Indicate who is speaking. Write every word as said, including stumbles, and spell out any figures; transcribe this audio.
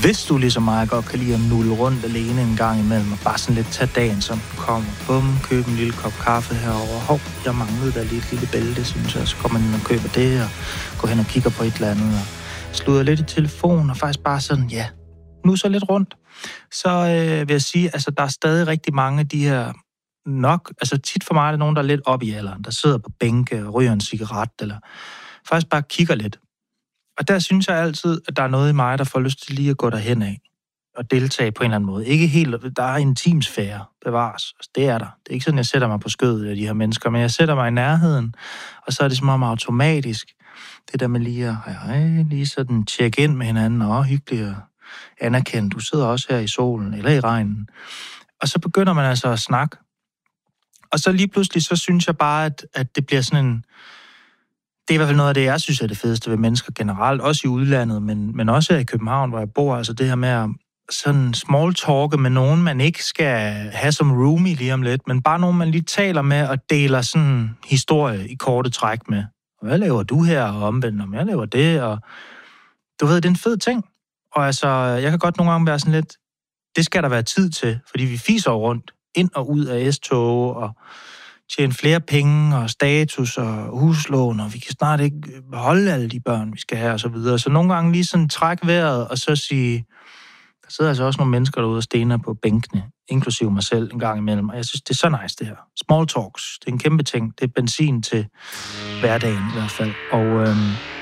Speaker 1: Hvis du ligesom mig godt kan lide at nulle rundt alene en gang imellem, og bare sådan lidt tage dagen, som den kommer. Bum, købe en lille kop kaffe herovre. Hov, jeg manglede da lige et lille bælte, synes jeg. Så kommer man ind og køber det, og går hen og kigger på et eller andet, og sluder lidt i telefonen, og faktisk bare sådan, ja, nu så lidt rundt. Så øh, vil jeg sige, altså der er stadig rigtig mange af de her nok, altså tit for mig er det nogen, der er lidt op i alderen, der sidder på bænke og ryger en cigaret, eller faktisk bare kigger lidt. Og der synes jeg altid, at der er noget i mig, der får lyst til lige at gå derhen af og deltage på en eller anden måde. Ikke helt, der er en intimsfære bevares. Altså, det er der. Det er ikke sådan, jeg sætter mig på skødet af de her mennesker, men jeg sætter mig i nærheden, og så er det som om automatisk. Det der med lige at hej, hej, lige sådan tjekke ind med hinanden, og hyggeligt og anerkendt. Du sidder også her i solen eller i regnen. Og så begynder man altså at snakke. Og så lige pludselig, så synes jeg bare, at, at det bliver sådan en... Det er i hvert fald noget af det, jeg synes er det fedeste ved mennesker generelt, også i udlandet, men, men også i København, hvor jeg bor. Altså det her med at sådan small talke med nogen, man ikke skal have som roomie lige om lidt, men bare nogen, man lige taler med og deler sådan historie i korte træk med. Hvad laver du her? Og omvendt, om jeg laver det, og du ved, det er en fed ting. Og altså, jeg kan godt nogle gange være sådan lidt, det skal der være tid til, fordi vi fiser rundt ind og ud af S-tog, og tjene flere penge, og status, og huslån, og vi kan snart ikke holde alle de børn, vi skal have, og så videre. Så nogle gange lige sådan træk vejret, og så sige, der sidder altså også nogle mennesker derude og stener på bænkene, inklusive mig selv en gang imellem, og jeg synes, det er så nice, det her. Small talks, det er en kæmpe ting, det er benzin til hverdagen i hvert fald, og øhm,